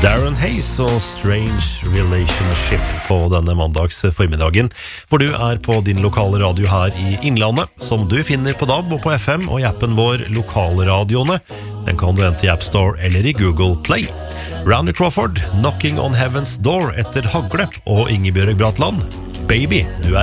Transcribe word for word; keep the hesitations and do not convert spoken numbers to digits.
Darren Hayes og Strange Relationship på denne mandags formiddagen, hvor du er på din lokale radio her i Innlandet, som du finner på D A B og på F M og i appen vår Lokalradioene. Den kan du hente i App Store eller i Google Play. Randy Crawford, Knocking on Heaven's Door etter Hagle, og Ingebjørg Bratland, Baby, du er